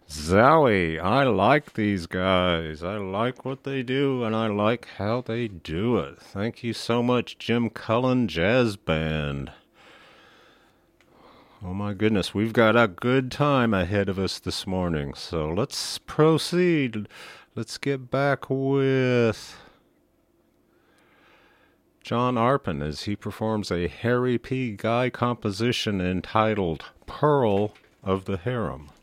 Zowie, I like these guys. I like what they do, and I like how they do it. Thank you so much, Jim Cullen Jazz Band. Oh my goodness, we've got a good time ahead of us this morning, so let's proceed. Let's get back with John Arpin as he performs a Harry P. Guy composition entitled Pearl of the Harem.